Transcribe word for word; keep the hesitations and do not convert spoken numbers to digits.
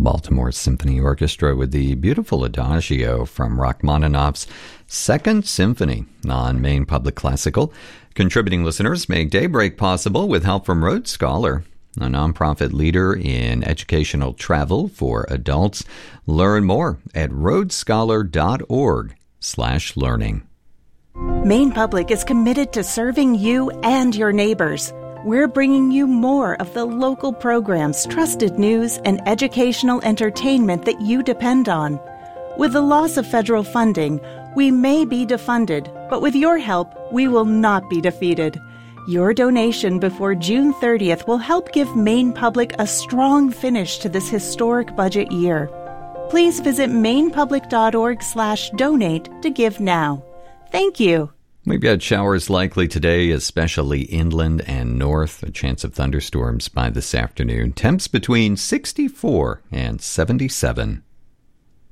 Baltimore Symphony Orchestra with the beautiful Adagio from Rachmaninoff's Second Symphony on Maine Public Classical. Contributing listeners make Daybreak possible with help from Rhodes Scholar, a nonprofit leader in educational travel for adults. Learn more at rhodescholar.org slash learning. Maine Public is committed to serving you and your neighbors. We're bringing you more of the local programs, trusted news, and educational entertainment that you depend on. With the loss of federal funding, we may be defunded, but with your help, we will not be defeated. Your donation before June thirtieth will help give Maine Public a strong finish to this historic budget year. Please visit mainepublic.org slash donate to give now. Thank you. We've got showers likely today, especially inland and north. A chance of thunderstorms by this afternoon. Temps between sixty-four and seventy-seven.